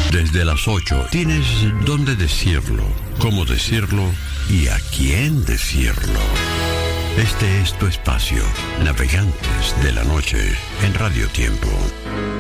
Desde las 8 tienes dónde decirlo, cómo decirlo y a quién decirlo. Este es tu espacio, Navegantes de la Noche, en Radio Tiempo.